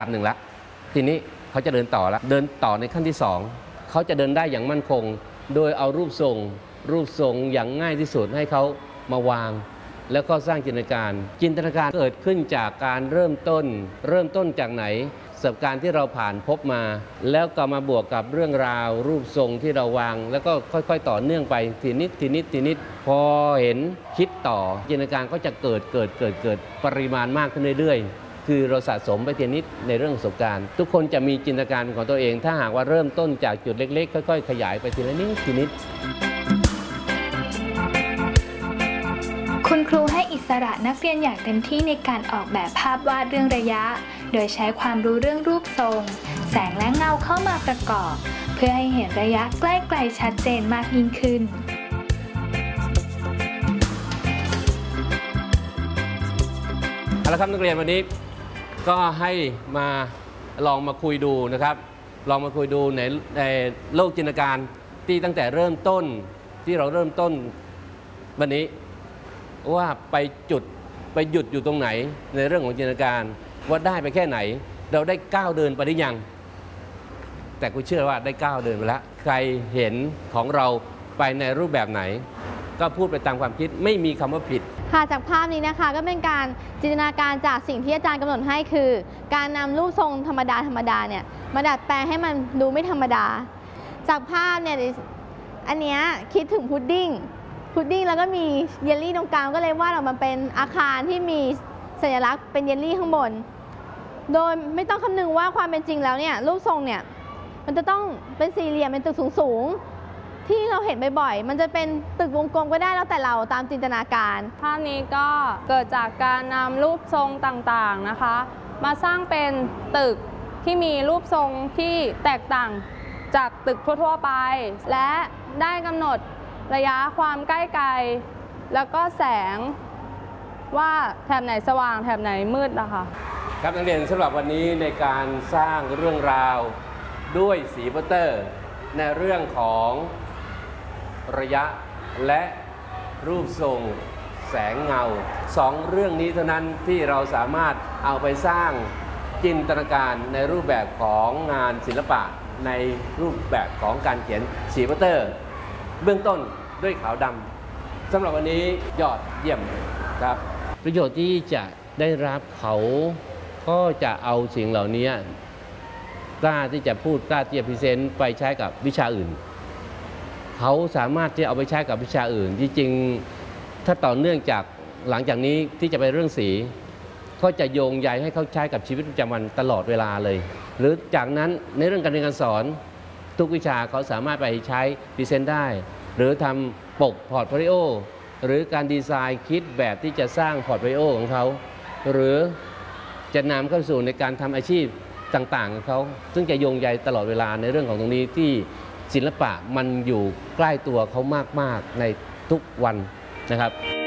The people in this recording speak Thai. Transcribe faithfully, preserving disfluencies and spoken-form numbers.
หนึ่งละทีนี้เขาจะเดินต่อแล้วเดินต่อในขั้นที่สองเขาจะเดินได้อย่างมั่นคงโดยเอารูปทรงรูปทรงอย่างง่ายที่สุดให้เขามาวางแล้วก็สร้างจินตนาการจินตนาการเกิดขึ้นจากการเริ่มต้นเริ่มต้นจากไหนประสบการณ์ที่เราผ่านพบมาแล้วก็มาบวกกับเรื่องราวรูปทรงที่เราวางแล้วก็ค่อยๆต่อเนื่องไปทีนิดทีนิดทีนิดพอเห็นคิดต่อจินตนาการก็จะเกิดเกิดเกิดเกิดปริมาณมากขึ้นเรื่อยๆคือเราสะสมไปทีนิดในเรื่องประสบการณ์ทุกคนจะมีจินตนาการของตัวเองถ้าหากว่าเริ่มต้นจากจุดเล็กๆค่อยๆขยายไปทีละนิดทีนิดคุณครูให้อิสระนักเรียนอย่างเต็มที่ในการออกแบบภาพวาดเรื่องระยะโดยใช้ความรู้เรื่องรูปทรงแสงและเงาเข้ามาประกอบเพื่อให้เห็นระยะใกล้ไกลชัดเจนมากยิ่งขึ้นเอาละครับนักเรียนวันนี้ก็ให้มาลองมาคุยดูนะครับลองมาคุยดูในในโลกจินตนาการที่ตั้งแต่เริ่มต้นที่เราเริ่มต้นวันนี้ว่าไปจุดไปหยุดอยู่ตรงไหนในเรื่องของจินตนาการว่าได้ไปแค่ไหนเราได้ก้าวเดินไปหรือยังแต่กูเชื่อว่าได้ก้าวเดินไปแล้วใครเห็นของเราไปในรูปแบบไหนก็พูดไปตามความคิดไม่มีคำว่าผิดค่ะจากภาพนี้นะคะก็เป็นการจินตนาการจากสิ่งที่อาจารย์กำหนดให้คือการนำรูปทรงธรรมดาธรรมดาเนี่ยมาดัดแปลงให้มันดูไม่ธรรมดาจากภาพเนี่ยอันนี้คิดถึงพุดดิ้งพุดดิ้งแล้วก็มีเยลลี่ตรงกลางก็เลยวาดออกมาเป็นอาคารที่มีสัญลักษณ์เป็นเยลลี่ข้างบนโดยไม่ต้องคำนึงว่าความเป็นจริงแล้วเนี่ยรูปทรงเนี่ยมันจะต้องเป็นสี่เหลี่ยมเป็นตึกสูงๆที่เราเห็นบ่อยๆมันจะเป็นตึกวงกลมก็ได้แล้วแต่เราตามจินตนาการภาพนี้ก็เกิดจากการนำรูปทรงต่างๆนะคะมาสร้างเป็นตึกที่มีรูปทรงที่แตกต่างจากตึกทั่วๆไปและได้กำหนดระยะความใกล้ไกลแล้วก็แสงว่าแถบไหนสว่างแถบไหนมืดนะคะครับนักเรียนสำหรับวันนี้ในการสร้างเรื่องราวด้วยสีบัตเตอร์ในเรื่องของระยะและรูปทรงแสงเงาสองเรื่องนี้เท่านั้นที่เราสามารถเอาไปสร้างจินตนาการในรูปแบบของงานศิลปะในรูปแบบของการเขียนสีบัตเตอร์เบื้องต้นด้วยขาวดำสำหรับวันนี้ยอดเยี่ยมครับประโยชน์ที่จะได้รับเขาก็จะเอาสิ่งเหล่านี้กล้าที่จะพูดกล้าที่จะพรีเซนต์ไปใช้กับวิชาอื่นเขาสามารถที่เอาไปใช้กับวิชาอื่นจริงๆถ้าต่อเนื่องจากหลังจากนี้ที่จะไปเรื่องสีก็จะโยงใยให้เขาใช้กับชีวิตประจำวันตลอดเวลาเลยหรือจากนั้นในเรื่องการเรียนการสอนทุกวิชาเขาสามารถไปใช้พรีเซนต์ได้หรือทำปกพอร์ตโฟลิโอหรือการดีไซน์คิดแบบที่จะสร้างพอร์ตโฟลิโอของเขาหรือจะนำเข้าสู่ในการทำอาชีพต่างๆของเขาซึ่งจะโยงใยตลอดเวลาในเรื่องของตรงนี้ที่ศิลปะมันอยู่ใกล้ตัวเขามากๆในทุกวันนะครับ